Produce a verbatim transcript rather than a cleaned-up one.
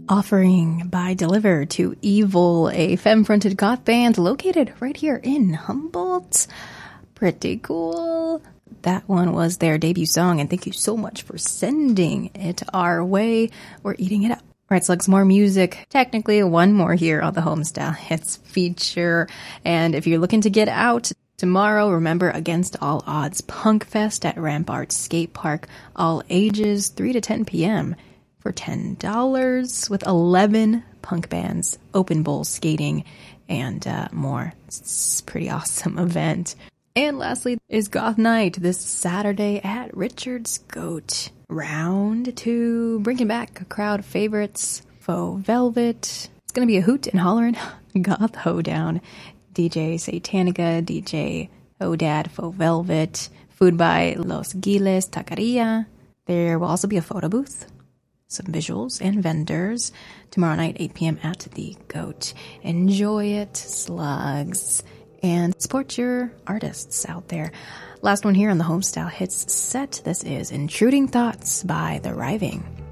Offering by Deliver to Evil, a femme-fronted goth band located right here in Humboldt. Pretty cool. That one was their debut song, and thank you so much for sending it our way. We're eating it up. Right, slugs, more music. Technically, one more here on the Homestyle Hits feature. And if you're looking to get out tomorrow, remember Against All Odds Punk Fest at Rampart Skate Park, all ages, three to ten p.m. for ten dollars with eleven punk bands, open bowl skating, and uh, more. It's a pretty awesome event. And lastly is Goth Night this Saturday at Richard's Goat. Round two, bringing back a crowd of favorites. Faux Velvet. It's going to be a hoot and hollering goth hoedown. D J Satanica, D J Odad, Faux Velvet. Food by Los Giles Taqueria. There will also be a photo booth, some visuals, and vendors. Tomorrow night, eight p.m. at the Goat. Enjoy it, slugs. And support your artists out there. Last one here on the Homestyle Hits set. This is Intruding Thoughts by The Riving.